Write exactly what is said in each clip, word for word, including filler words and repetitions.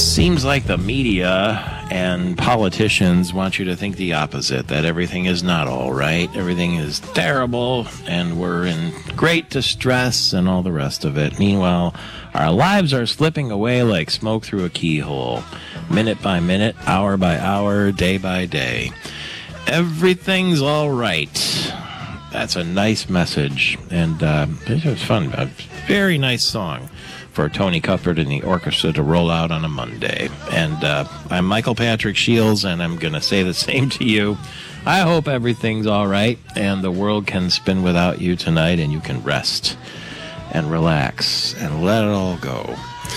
Seems like the media and politicians want you to think the opposite, that everything is not all right, everything is terrible, and we're in great distress and all the rest of it. Meanwhile, our lives are slipping away like smoke through a keyhole, minute by minute, hour by hour, day by day. Everything's all right. That's a nice message, and uh, it was fun. A very nice song for Tony Cuthbert and the orchestra to roll out on a Monday. And uh, I'm Michael Patrick Shields, and I'm going to say the same to you. I hope everything's all right, and the world can spin without you tonight, and you can rest and relax and let it all go.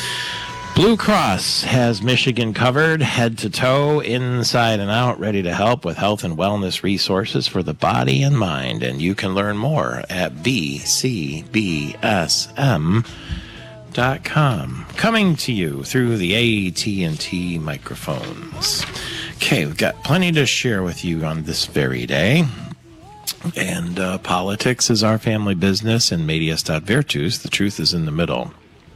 Blue Cross has Michigan covered, head to toe, inside and out, ready to help with health and wellness resources for the body and mind. And you can learn more at b c b s m dot com. Coming to you through the A T and T microphones. Okay, we've got plenty to share with you on this very day. And uh, politics is our family business, and medias dot virtus, the truth is in the middle.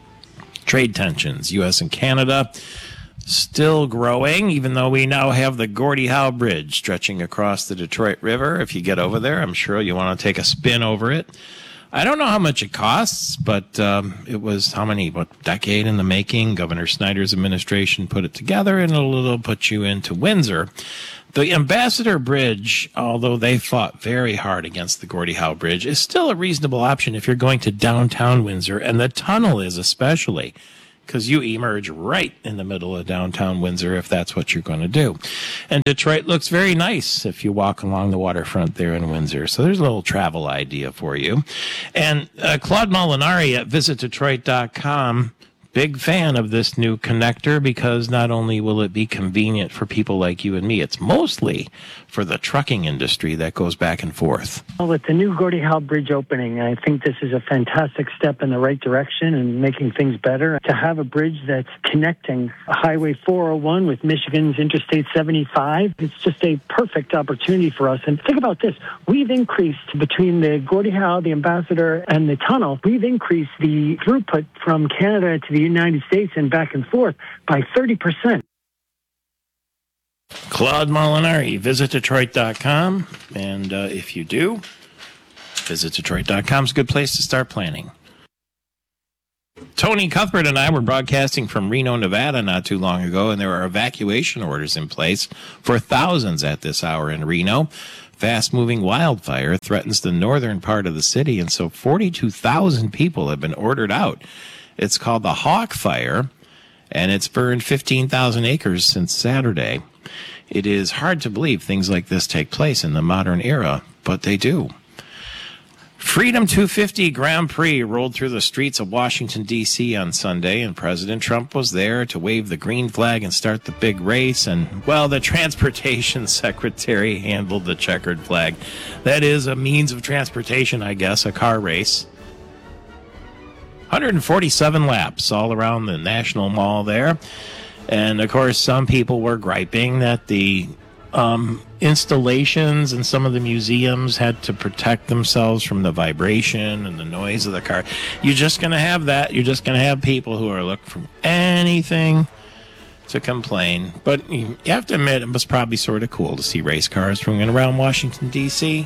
Trade tensions, U S and Canada, still growing, even though we now have the Gordie Howe Bridge stretching across the Detroit River. If you get over there, I'm sure you want to take a spin over it. I don't know how much it costs, but um, it was how many, what, decade in the making? Governor Snyder's administration put it together, and it'll, it'll put you into Windsor. The Ambassador Bridge, although they fought very hard against the Gordie Howe Bridge, is still a reasonable option if you're going to downtown Windsor, and the tunnel is especially, because you emerge right in the middle of downtown Windsor if that's what you're going to do. And Detroit looks very nice if you walk along the waterfront there in Windsor. So there's a little travel idea for you. And uh, Claude Molinari at visit detroit dot com, big fan of this new connector, because not only will it be convenient for people like you and me, it's mostly for the trucking industry that goes back and forth. Well, with the new Gordie Howe Bridge opening, I think this is a fantastic step in the right direction and making things better. To have a bridge that's connecting Highway four oh one with Michigan's Interstate seventy-five, it's just a perfect opportunity for us. And think about this. We've increased, between the Gordie Howe, the Ambassador, and the tunnel, we've increased the throughput from Canada to the United States and back and forth by thirty percent. Claude Molinari, visit detroit dot com. And uh, if you do, visit detroit dot com is a good place to start planning. Tony Cuthbert and I were broadcasting from Reno, Nevada not too long ago, and there are evacuation orders in place for thousands at this hour in Reno. Fast-moving wildfire threatens the northern part of the city, and so forty-two thousand people have been ordered out. It's called the Hawk Fire, and it's burned fifteen thousand acres since Saturday. It is hard to believe things like this take place in the modern era, but they do. Freedom two fifty Grand Prix rolled through the streets of Washington, D C on Sunday, and President Trump was there to wave the green flag and start the big race. And, well, the transportation secretary handled the checkered flag. That is a means of transportation, I guess, a car race. one hundred forty-seven laps all around the National Mall there. And, of course, some people were griping that the um, installations and some of the museums had to protect themselves from the vibration and the noise of the car. You're just going to have that. You're just going to have people who are looking for anything to complain. But you have to admit, it was probably sort of cool to see race cars running around Washington, D C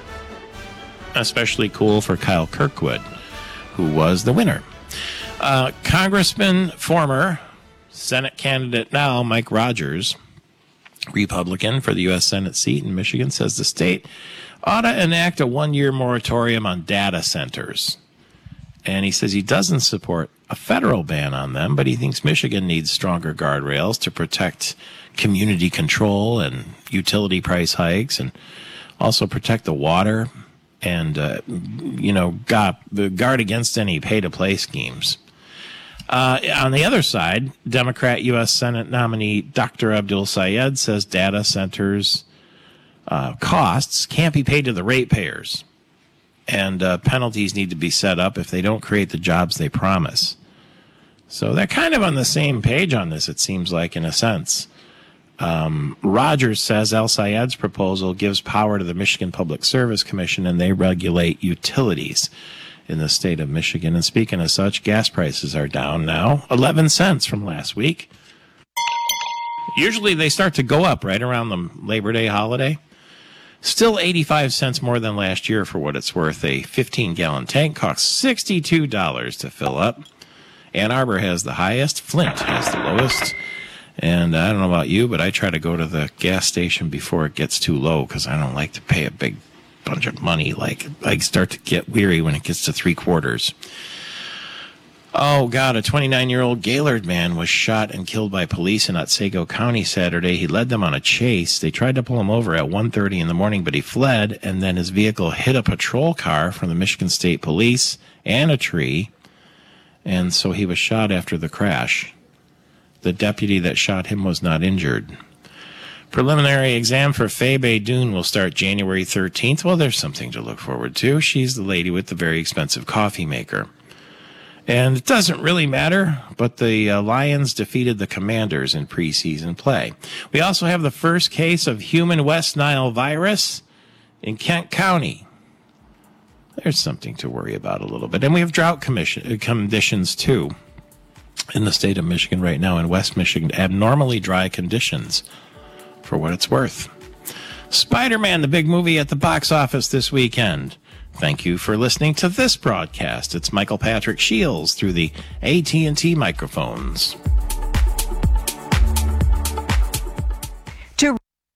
Especially cool for Kyle Kirkwood, who was the winner. Uh, Congressman, former Senate candidate now, Mike Rogers, Republican for the U S Senate seat in Michigan, says the state ought to enact a one-year moratorium on data centers. And he says he doesn't support a federal ban on them, but he thinks Michigan needs stronger guardrails to protect community control and utility price hikes, and also protect the water and, uh, you know, guard against any pay-to-play schemes. Uh, on the other side, Democrat U S Senate nominee Doctor Abdul Sayed says data centers uh, costs can't be paid to the ratepayers, and uh, penalties need to be set up if they don't create the jobs they promise. So they're kind of on the same page on this, it seems like, in a sense. Um, Rogers says El Sayed's proposal gives power to the Michigan Public Service Commission, and they regulate utilities in the state of Michigan. And speaking of such, gas prices are down now, eleven cents from last week. Usually they start to go up right around the Labor Day holiday. Still eighty-five cents more than last year for what it's worth. A fifteen-gallon tank costs sixty-two dollars to fill up. Ann Arbor has the highest. Flint has the lowest. And I don't know about you, but I try to go to the gas station before it gets too low because I don't like to pay a big bunch of money. Like, I start to get weary when it gets to three quarters. Oh, God, a twenty-nine-year-old Gaylord man was shot and killed by police in Otsego County Saturday. He led them on a chase. They tried to pull him over at one thirty in the morning, but he fled, and then his vehicle hit a patrol car from the Michigan State Police and a tree, and so he was shot after the crash. The deputy that shot him was not injured. Preliminary exam for Faye Baydoun will start January thirteenth. Well, there's something to look forward to. She's the lady with the very expensive coffee maker. And it doesn't really matter, but the uh, Lions defeated the Commanders in preseason play. We also have the first case of human West Nile virus in Kent County. There's something to worry about a little bit. And we have drought commission, conditions, too, in the state of Michigan right now, in West Michigan. Abnormally dry conditions, for what it's worth. Spider-Man, the big movie at the box office this weekend. Thank you for listening to this broadcast. It's Michael Patrick Shields through the A T and T microphones. To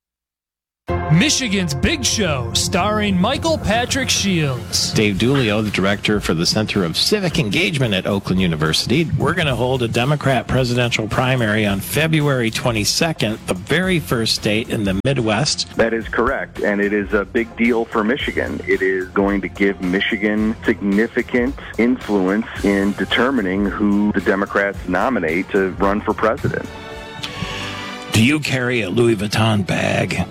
Michigan's Big Show, starring Michael Patrick Shields. Dave Dulio, the director for the Center of Civic Engagement at Oakland University. We're going to hold a Democrat presidential primary on February twenty-second, the very first state in the Midwest. That is correct, and it is a big deal for Michigan. It is going to give Michigan significant influence in determining who the Democrats nominate to run for president. Do you carry a Louis Vuitton bag?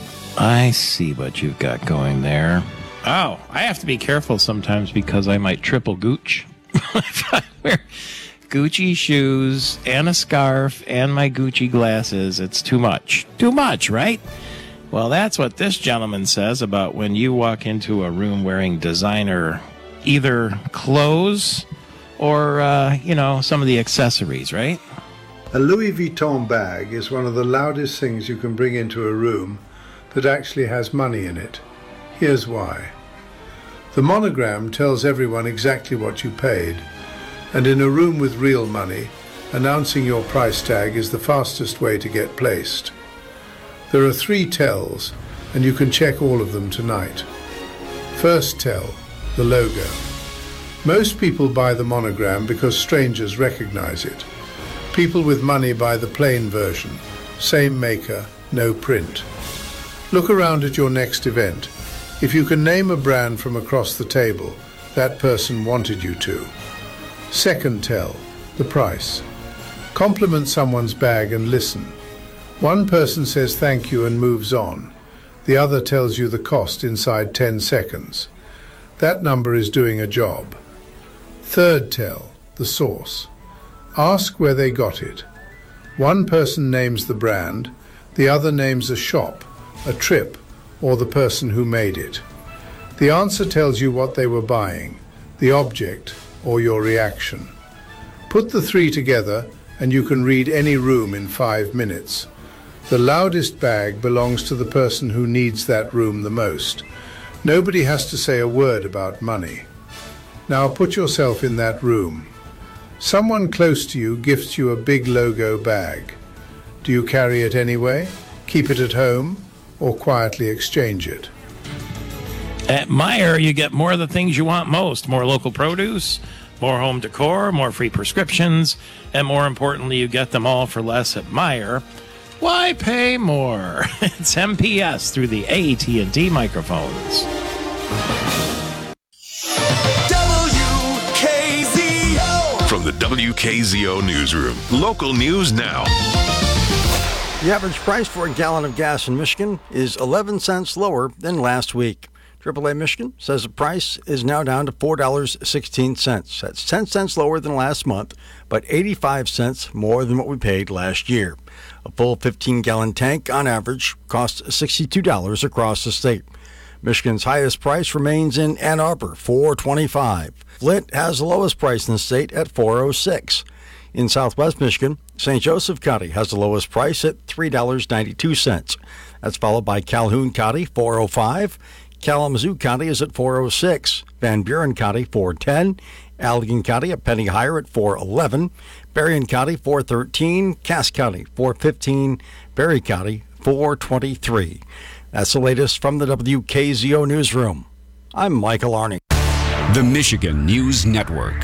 I see what you've got going there. Oh, I have to be careful sometimes because I might triple gooch. If I wear Gucci shoes and a scarf and my Gucci glasses, it's too much. Too much, right? Well, that's what this gentleman says about when you walk into a room wearing designer either clothes or, uh, you know, some of the accessories, right? A Louis Vuitton bag is one of the loudest things you can bring into a room that actually has money in it. Here's why. The monogram tells everyone exactly what you paid, and in a room with real money, announcing your price tag is the fastest way to get placed. There are three tells, and you can check all of them tonight. First tell, the logo. Most people buy the monogram because strangers recognize it. People with money buy the plain version, same maker, no print. Look around at your next event. If you can name a brand from across the table, that person wanted you to. Second tell, the price. Compliment someone's bag and listen. One person says thank you and moves on. The other tells you the cost inside ten seconds. That number is doing a job. Third tell, the source. Ask where they got it. One person names the brand, the other names a shop, a trip, or the person who made it. The answer tells you what they were buying, the object, or your reaction. Put the three together and you can read any room in five minutes. The loudest bag belongs to the person who needs that room the most. Nobody has to say a word about money. Now put yourself in that room. Someone close to you gifts you a big logo bag. Do you carry it anyway? Keep it at home? Or quietly exchange it? At Meijer, you get more of the things you want most. More local produce, more home decor, more free prescriptions, and more importantly, you get them all for less at Meijer. Why pay more? It's M P S through the A T and T microphones. W K Z O. From the W K Z O newsroom, local news now. The average price for a gallon of gas in Michigan is eleven cents lower than last week. triple A Michigan says the price is now down to four dollars and sixteen cents. That's ten cents lower than last month, but eighty-five cents more than what we paid last year. A full fifteen-gallon tank, on average, costs sixty-two dollars across the state. Michigan's highest price remains in Ann Arbor, four dollars and twenty-five cents. Flint has the lowest price in the state at four dollars and six cents. In southwest Michigan, Saint Joseph County has the lowest price at three dollars and ninety-two cents. That's followed by Calhoun County, four dollars and five cents. Kalamazoo County is at four dollars and six cents. Van Buren County, four dollars and ten cents. Allegan County a penny higher at four dollars and eleven cents. Berrien County, four dollars and thirteen cents. Cass County, four dollars and fifteen cents. Berry County, four dollars and twenty-three cents. That's the latest from the W K Z O Newsroom. I'm Michael Arning. The Michigan News Network.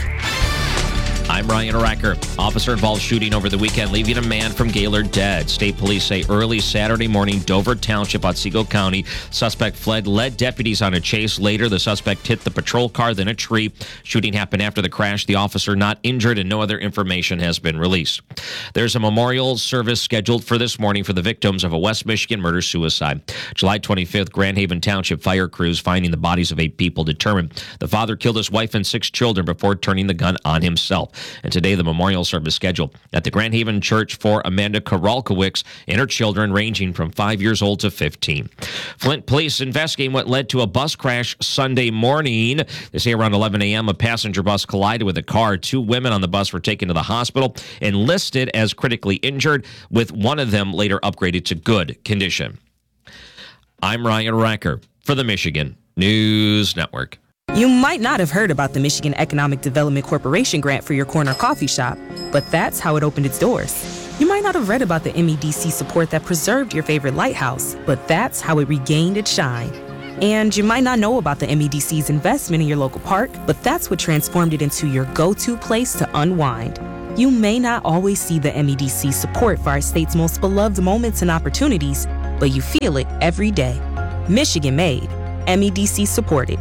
I'm Ryan Recker. Officer involved shooting over the weekend, leaving a man from Gaylord dead. State police say early Saturday morning, Dover Township, Otsego County. Suspect fled, led deputies on a chase. Later, the suspect hit the patrol car, then a tree. Shooting happened after the crash. The officer not injured, and no other information has been released. There's a memorial service scheduled for this morning for the victims of a West Michigan murder-suicide. July twenty-fifth, Grand Haven Township fire crews finding the bodies of eight people determined the father killed his wife and six children before turning the gun on himself. And today, the memorial service scheduled at the Grand Haven Church for Amanda Koralkowicz and her children ranging from five years old to fifteen. Flint police investigating what led to a bus crash Sunday morning. They say around eleven a.m., a passenger bus collided with a car. Two women on the bus were taken to the hospital and listed as critically injured, with one of them later upgraded to good condition. I'm Ryan Recker for the Michigan News Network. You might not have heard about the Michigan Economic Development Corporation grant for your corner coffee shop, but that's how it opened its doors. You might not have read about the M E D C support that preserved your favorite lighthouse, but that's how it regained its shine. And you might not know about the M E D C's investment in your local park, but that's what transformed it into your go-to place to unwind. You may not always see the M E D C support for our state's most beloved moments and opportunities, but you feel it every day. Michigan made, M E D C supported.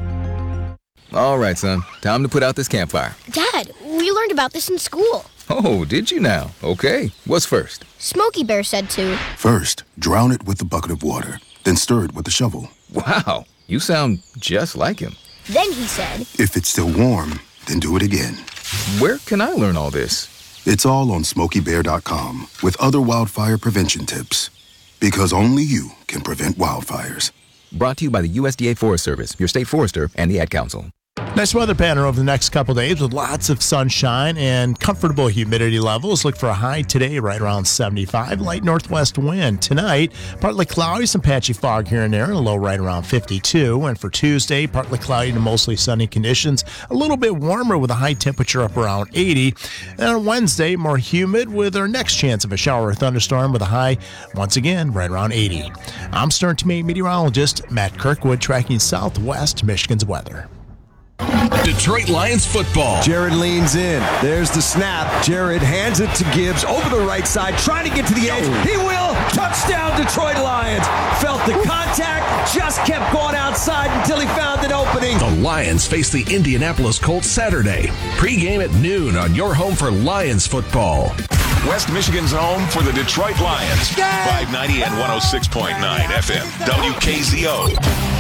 All right, son. Time to put out this campfire. Dad, we learned about this in school. Oh, did you now? Okay. What's first? Smokey Bear said to. First, drown it with a bucket of water, then stir it with a shovel. Wow, you sound just like him. Then he said. If it's still warm, then do it again. Where can I learn all this? It's all on smokey bear dot com with other wildfire prevention tips. Because only you can prevent wildfires. Brought to you by the U S D A Forest Service, your state forester, and the Ad Council. Nice weather pattern over the next couple days with lots of sunshine and comfortable humidity levels. Look for a high today right around seventy-five. Light northwest wind. Tonight, partly cloudy, some patchy fog here and there, and a low right around fifty-two. And for Tuesday, partly cloudy to mostly sunny conditions. A little bit warmer with a high temperature up around eighty. And on Wednesday, more humid with our next chance of a shower or thunderstorm with a high, once again, right around eighty. I'm Stern Teammate meteorologist Matt Kirkwood tracking Southwest Michigan's weather. Detroit Lions football. Jared leans in. There's the snap. Jared hands it to Gibbs over the right side, trying to get to the edge. He will. Touchdown, Detroit Lions. Felt the contact, just kept going outside until he found an opening. The Lions face the Indianapolis Colts Saturday. Pre-game at noon on your home for Lions football. West Michigan's home for the Detroit Lions. five ninety and one oh six point nine F M. W K Z O.